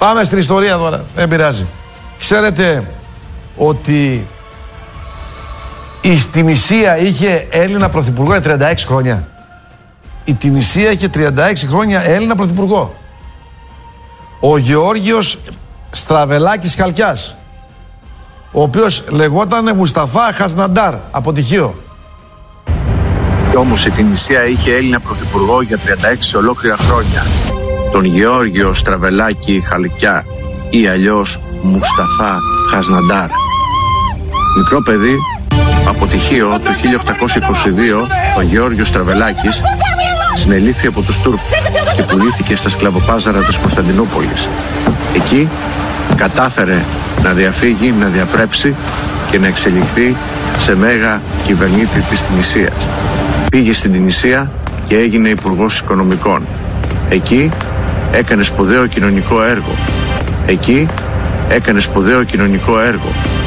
Πάμε στην ιστορία τώρα. Δεν πειράζει. Ξέρετε ότι η Τινησία είχε Έλληνα πρωθυπουργό για 36 χρόνια. Η Τινησία είχε 36 χρόνια Έλληνα πρωθυπουργό. Ο Γεώργιος Στραβελάκης Χαλκιάς, ο οποίος λεγόταν Μουσταφά Χασναντάρ, από Τυχείο. Όμως η Τινησία είχε Έλληνα πρωθυπουργό για 36 ολόκληρα χρόνια, τον Γεώργιο Στραβελάκη Χαλκιά ή αλλιώς Μουσταφά Χασναντάρ. Μικρό παιδί, από Τυχείο το 1822, ο Γεώργιος Στραβελάκης συνελήφθη από τους Τούρκους και πουλήθηκε στα σκλαβοπάζαρα της Κωνσταντινούπολης. Εκεί κατάφερε να διαφύγει, να διαπρέψει και να εξελιχθεί σε μέγα κυβερνήτη της Τινησίας. Πήγε στην Τινησία και έγινε υπουργός οικονομικών. Εκεί έκανε σπουδαίο κοινωνικό έργο.